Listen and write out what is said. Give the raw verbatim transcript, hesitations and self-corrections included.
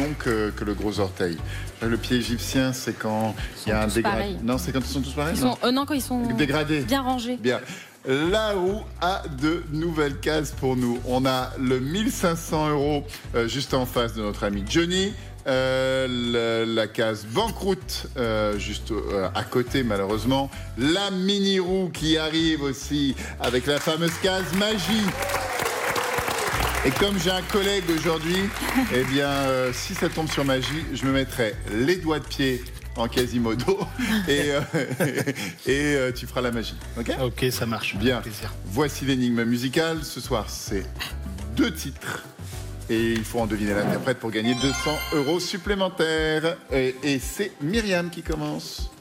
long que, que le gros orteil. Le pied égyptien, c'est quand il y a un dégradé. Non, c'est quand ils sont tous pareils. Ils sont... Euh, non, quand ils sont dégradés. Bien rangés. Bien. La roue a de nouvelles cases pour nous. On a le mille cinq cents euros euh, juste en face de notre ami Johnny. Euh, la, la case banqueroute euh, juste euh, à côté malheureusement. La mini roue qui arrive aussi avec la fameuse case magie. Et comme j'ai un collègue aujourd'hui, eh bien euh, si ça tombe sur magie, je me mettrai les doigts de pied en Quasimodo et, euh, et euh, tu feras la magie. Ok ? Ok, ça marche. Bien. Plaisir. Voici l'énigme musicale. Ce soir, c'est deux titres. Et il faut en deviner l'interprète pour gagner deux cents euros supplémentaires. Et, et c'est Myriam qui commence.